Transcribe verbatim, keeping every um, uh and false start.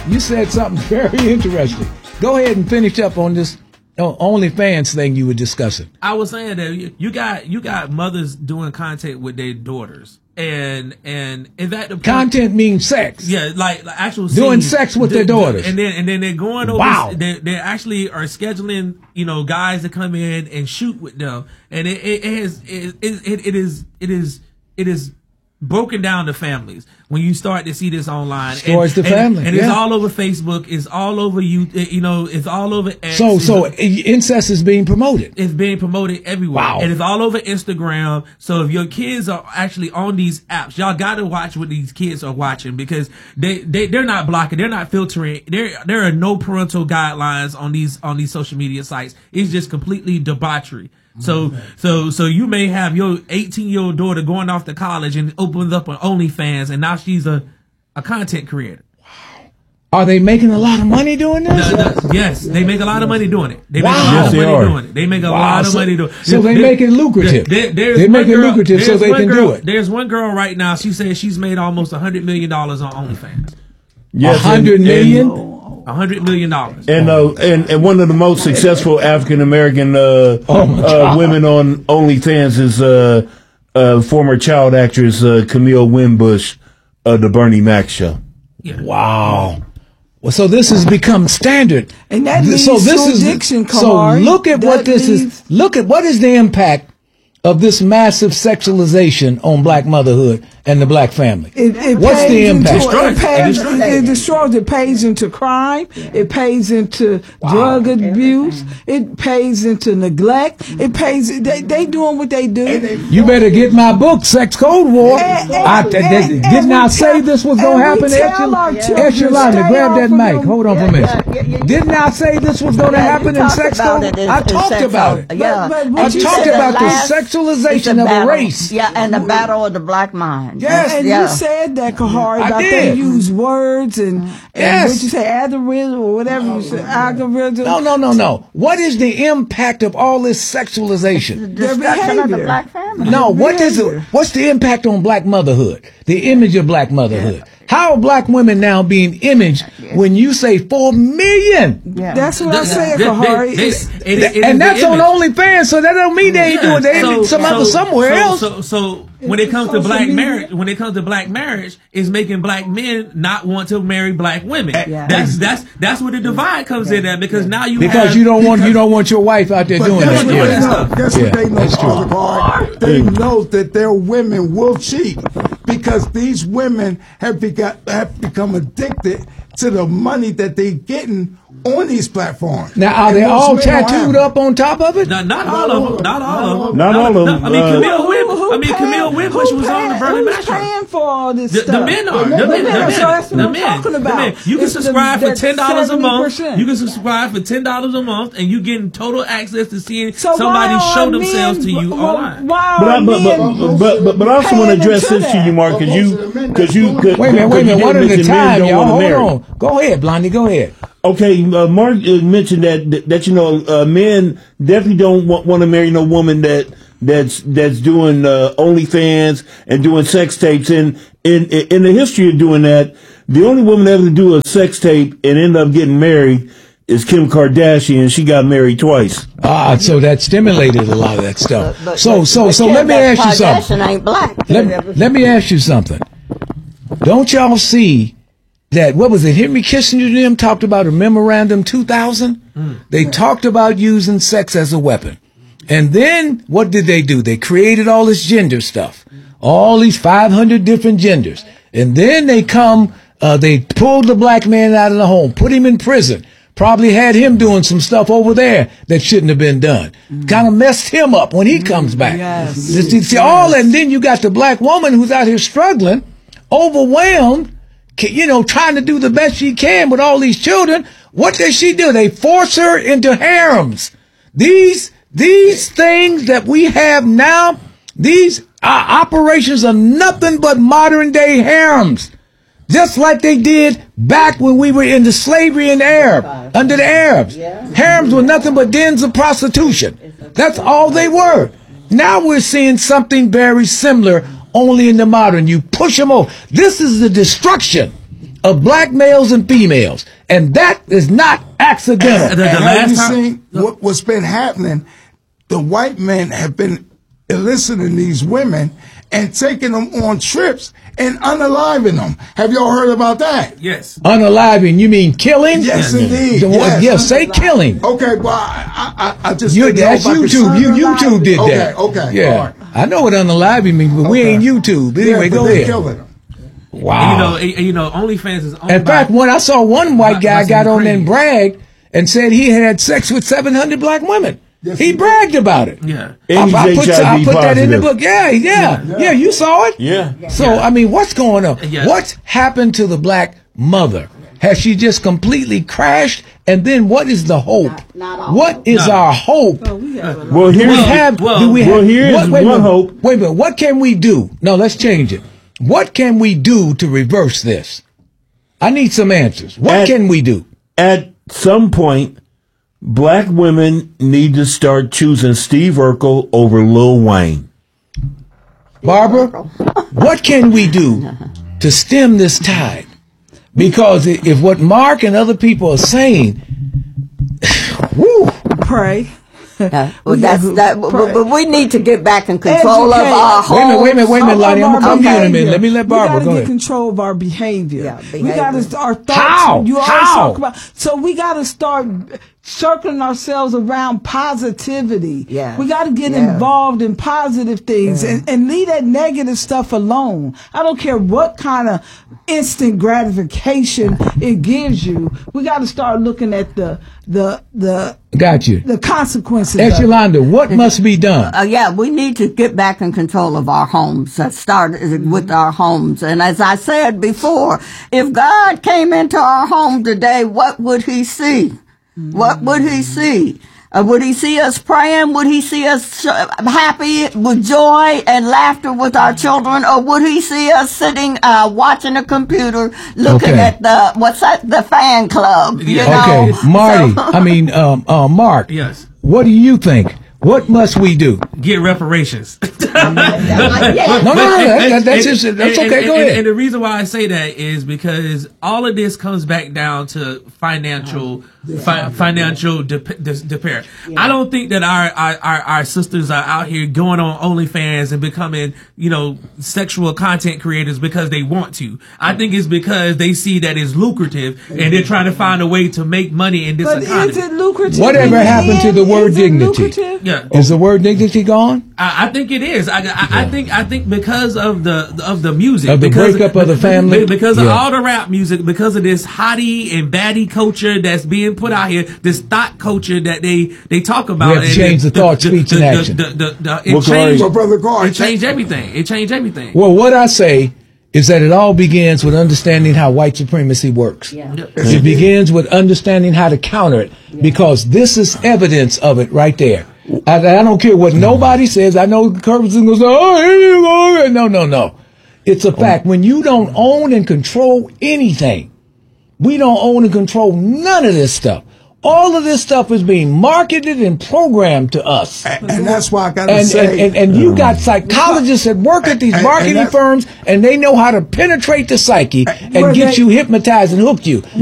you said something very interesting. Go ahead and finish up on this OnlyFans thing you were discussing. I was saying that you, you got you got mothers doing content with their daughters, and and is that the point? Content means sex? Yeah, like, like actual doing scenes, sex with the, their daughters, the, and then and then they're going over. Wow. They they actually are scheduling, you know, guys to come in and shoot with them, and it it, it has it, it it is it is it is. broken down to families when you start to see this online. Destroys and, the family, and, and yeah. it's all over Facebook. It's all over you. You know, it's all over. X, so, so know, incest is being promoted. It's being promoted everywhere, wow. and it's all over Instagram. So if your kids are actually on these apps, y'all got to watch what these kids are watching, because they they they're not blocking, they're not filtering. There there are no parental guidelines on these on these social media sites. It's just completely debauchery. So, so, so you may have your eighteen year old daughter going off to college and opens up an OnlyFans, and now she's a, a content creator. Wow. Are they making a lot of money doing this? No, no, yes, they make a lot of money doing it. They wow. make a lot yes, of money are. doing it. They make a wow. lot of so, money doing it. So they, they make it lucrative. There, they make it lucrative so they can girl, do it. There's one girl right now, she says she's made almost a hundred million dollars on OnlyFans. Yes, a hundred million? And, A hundred million dollars, and uh, and and one of the most successful African American uh, oh uh, women on OnlyFans is uh, uh, former child actress uh, Camille Wimbush of the Bernie Mac show. Yeah. Wow. Well, so this has become standard, and that means so this is addiction. So look at what this is. Look at what is the impact of this massive sexualization on black motherhood and the black family. It, it What's the impact? Into, it, pays, it, it destroys. It pays into crime. Yeah. It pays into wow. drug abuse. It pays into neglect. It pays. They, they doing what they do. You better get my book, Sex Cold War. And, and, I, and, and, didn't I say this was going to happen? Echelon, grab that mic. Hold on for a minute. Didn't I say this was going to happen in Sex Cold? I talked about it. Yeah. I talked about the sexualization of a race. Yeah, and the battle of the black mind. Yes, and yeah. you said that, Kahari, I about did. they use words and, and yes. what you say, algorithm or whatever you say, algorithm. No, no, no, no. What is the impact of all this sexualization? The destruction of the black family. No, what is it? What's the impact on black motherhood? The image of black motherhood. Yeah. How are black women now being imaged yeah. when you say four million? Yeah. That's what the, I'm saying, Kahari. And that's on OnlyFans, so that don't mean they ain't yeah. doing it. They so, some so, other somewhere so, else. So, so when it comes to black marriage, when it comes to black marriage, is making black men not want to marry black women. Yeah. That's that's that's where the divide comes yeah. in at, because yeah. now you because have, you don't want you don't want your wife out there doing guess that. What Yeah. they know. Guess yeah. what they know? That's true. They know that their women will cheat because these women have begot have become addicted to the money that they're getting on these platforms. Now, are and they all tattooed up on top of it? No, not all of them. Not all of them. Not all of them. I mean, Camille Wimbush. I mean, Camille Wimbush was on the Bernie Mac show. Who's paying for all this the, stuff? The men are. The, the, the men. The men. So that's what the I'm men. talking about. The men. You can subscribe for ten dollars a month. You can subscribe for ten dollars a month, and you getting total access to seeing so somebody show themselves to you online. Why but, I, but, but, but, but, but I also want to address this to you, Mark, because you, because you. Wait a minute, wait a minute. One at a time, y'all. Hold on. Go ahead, Blondie. Go ahead. Okay, uh, Mark uh, mentioned that, that that you know uh, men definitely don't want, want to marry no woman that that's that's doing uh, OnlyFans and doing sex tapes. And in in the history of doing that, the only woman ever to do a sex tape and end up getting married is Kim Kardashian. She got married twice. Ah, so that stimulated a lot of that stuff. But, but, so so but so let me ask you something. Ain't black. Let, let me ask you something. Don't y'all see that, what was it, Henry Kissinger and them talked about a memorandum two thousand? Mm. They talked about using sex as a weapon. And then what did they do? They created all this gender stuff, all these five hundred different genders. And then they come, uh, they pulled the black man out of the home, put him in prison, probably had him doing some stuff over there that shouldn't have been done. Mm. Kind of messed him up when he comes back. Yes. See, see, all, and then you got the black woman who's out here struggling, overwhelmed, you know, trying to do the best she can with all these children. What does she do? They force her into harems. These, these things that we have now, these uh, operations are nothing but modern day harems. Just like they did back when we were in the slavery in the Arab, under the Arabs. Harems were nothing but dens of prostitution. That's all they were. Now we're seeing something very similar, only in the modern. You push them over. This is the destruction of black males and females. And that is not accidental. And, and have you seen what, what's been happening? The white men have been eliciting these women and taking them on trips and unaliving them. Have y'all heard about that? Yes. Unaliving, you mean killing? Yes, indeed. The, yes. yes, say killing. Okay, well, I, I, I just... You, that's YouTube. You YouTube did okay, that. Okay, okay. Yeah. Right. I know what unaliving means, but okay. we ain't YouTube. Anyway, yeah, go they ahead. Killing them. Wow. And, you know, and, you know, OnlyFans is owned In fact, by, when I saw one white guy got on Ukraine. and bragged and said he had sex with seven hundred black women. Yes, he bragged about it. Yeah. And I, I he's put, I put that in the positive. book. Yeah, yeah, yeah, Yeah. yeah. You saw it. Yeah. So I mean, what's going on? Yeah. What's happened to the black mother? Has she just completely crashed? And then what is the hope? Not, not all. What is No. our hope? Oh, we have a lot. Well, Do here's we have? well, do we well, have? here's what, wait a one minute, hope. Wait a minute. What can we do? No, let's change it. What can we do to reverse this? I need some answers. What At- can we do? at some point, black women need to start choosing Steve Urkel over Lil Wayne. Barbara, what can we do to stem this tide? Because i- if what Mark and other people are saying, woo, Pray. Yeah. Well, We that's gotta that. But, pray. but we need to get back in control Educate. of our wait a minute, homes. wait a minute, wait a minute, Lonnie, I'm gonna come to you in a minute. Let me let Barbara we go gotta ahead. get control of our behavior. Yeah, We got behavior. to our thoughts. How? You always How? talk about. So we got to start circling ourselves around positivity. Yeah. We got to get Yeah. involved in positive things Yeah. and, and leave that negative stuff alone. I don't care what kind of instant gratification it gives you. We got to start looking at the the the Got you. the consequences. of it. Yolanda, what must be done? Uh, yeah, we need to get back in control of our homes. That started Mm-hmm. with our homes. And as I said before, if God came into our home today, what would he see? Mm-hmm. What would he see? Uh, would he see us praying? Would he see us uh, happy with joy and laughter with our children? Or would he see us sitting, uh, watching a computer, looking Okay. at the, what's that, the fan club? You Yeah. know? Okay, Marty, So- I mean, um, uh, Mark, Yes. what do you think? What must we do? Get reparations. No, no, no, that, that, that's just, that's and, okay, and, go and, ahead. And the reason why I say that is because all of this comes back down to financial, fi- financial dep- dis- repair. I don't think that our, our, our, our sisters are out here going on OnlyFans and becoming, you know, sexual content creators because they want to. I think it's because they see that it's lucrative and they're trying to find a way to make money in this But economy. is it lucrative? Whatever in the happened to end? the word Is it dignity? lucrative? Yeah. Is the word dignity gone? I, I think it is. I, I, I think I think because of the of the music, Of the because, breakup of the family? because of Yeah. all the rap music, because of this hottie and baddie culture that's being put out here, this thought culture that they they talk about. We have to and change the thought, speech, and action. The, the, the, the, it Well, changed. Well, Brother Gore, it changed everything. It changed everything. Well, what I say is that it all begins with understanding how white supremacy works. Yeah. It begins with understanding how to counter it, because this is evidence of it right there. I, I don't care what nobody says. I know Curtis is going to say, oh, here you go. No, no, no. It's a fact. When you don't own and control anything, we don't own and control none of this stuff. All of this stuff is being marketed and programmed to us. And, and that's why I got to And, say... and, and, and you got psychologists that work at these And- and marketing that- firms, and they know how to penetrate the psyche and Where get they- you hypnotized and hook you.